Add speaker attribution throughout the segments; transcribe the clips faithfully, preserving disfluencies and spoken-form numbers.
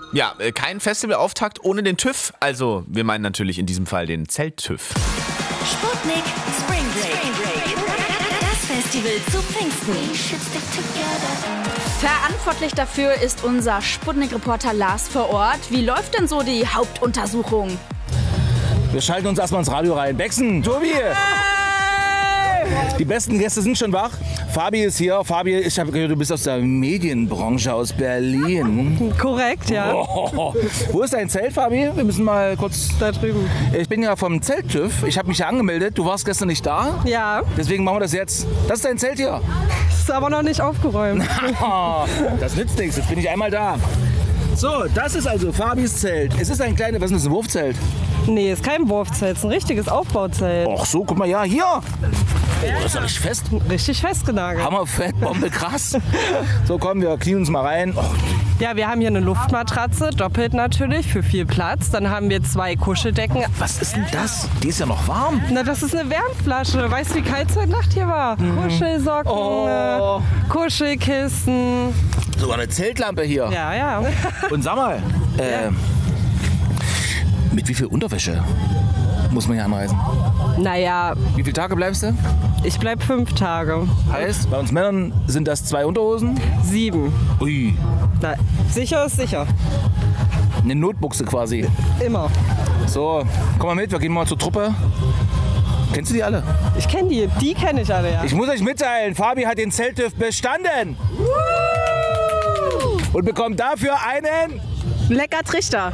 Speaker 1: Ja, äh, kein Festivalauftakt ohne den TÜV. Also, wir meinen natürlich in diesem Fall den Zelt-TÜV.
Speaker 2: Sputnik Spring Break. Das Festival zu Pfingsten.
Speaker 3: Verantwortlich dafür ist unser Sputnik-Reporter Lars vor Ort. Wie läuft denn so die Hauptuntersuchung?
Speaker 4: Wir schalten uns erstmal ins Radio rein. Bexen, Tobi! Die besten Gäste sind schon wach. Fabi ist hier. Fabi, ich habe gehört, du bist aus der Medienbranche aus Berlin.
Speaker 5: Korrekt, ja.
Speaker 4: Oh. Wo ist dein Zelt, Fabi? Wir müssen mal kurz...
Speaker 5: Da drüben.
Speaker 4: Ich bin ja vom Zelt-TÜV. Ich habe mich ja angemeldet. Du warst gestern nicht da.
Speaker 5: Ja.
Speaker 4: Deswegen machen wir das jetzt. Das ist dein Zelt hier.
Speaker 5: Ist aber noch nicht aufgeräumt.
Speaker 4: Das nützt nichts. Jetzt bin ich einmal da. So, das ist also Fabis Zelt. Es ist ein kleines... Was ist das, ein Wurfzelt?
Speaker 5: Nee, ist kein Wurfzelt, ist ein richtiges Aufbauzelt.
Speaker 4: Ach so, guck mal, ja, hier. Oh, das ist ja richtig fest.
Speaker 5: Richtig festgenagelt.
Speaker 4: Hammerfett, Bombe, krass. So, komm, wir knien uns mal rein. Oh.
Speaker 5: Ja, wir haben hier eine Luftmatratze, doppelt natürlich, für viel Platz. Dann haben wir zwei Kuscheldecken.
Speaker 4: Was ist denn das? Die ist ja noch warm.
Speaker 5: Na, das ist eine Wärmflasche. Weißt du, wie kalt es heute Nacht hier war? Mhm. Kuschelsocken,
Speaker 4: Oh.
Speaker 5: Kuschelkissen.
Speaker 4: Sogar eine Zeltlampe hier.
Speaker 5: Ja, ja.
Speaker 4: Und sag mal, äh,
Speaker 5: Ja.
Speaker 4: mit wie viel Unterwäsche muss man hier anreisen?
Speaker 5: Naja,
Speaker 4: Wie viele Tage bleibst du?
Speaker 5: ich bleib fünf Tage.
Speaker 4: Heißt, bei uns Männern sind das zwei Unterhosen.
Speaker 5: Sieben.
Speaker 4: Ui,
Speaker 5: Na, sicher ist sicher.
Speaker 4: eine Notbuchse quasi.
Speaker 5: Immer.
Speaker 4: So, komm mal mit, wir gehen mal zur Truppe. Kennst du die alle?
Speaker 5: Ich kenne die. Die kenne ich alle, ja.
Speaker 4: Ich muss euch mitteilen, Fabi hat den Zelt-TÜV bestanden. Und bekommt dafür einen...
Speaker 5: Lecker Trichter.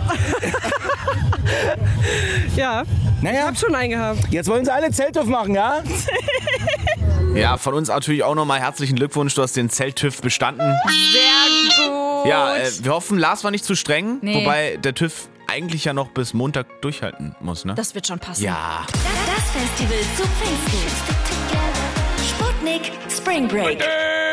Speaker 5: Ja, ich
Speaker 4: Naja,
Speaker 5: hab schon einen gehabt.
Speaker 4: jetzt wollen sie alle Zelt-TÜV machen, ja?
Speaker 1: Ja, von uns natürlich auch nochmal herzlichen Glückwunsch. Du hast den Zelt-TÜV bestanden.
Speaker 3: Sehr gut.
Speaker 1: Ja, äh, wir hoffen, Lars war nicht zu streng.
Speaker 3: Nee.
Speaker 1: Wobei der TÜV eigentlich ja noch bis Montag durchhalten muss, ne?
Speaker 3: Das wird schon passen.
Speaker 1: Ja.
Speaker 2: Das Festival zu Pfingsten. Sputnik Spring Break.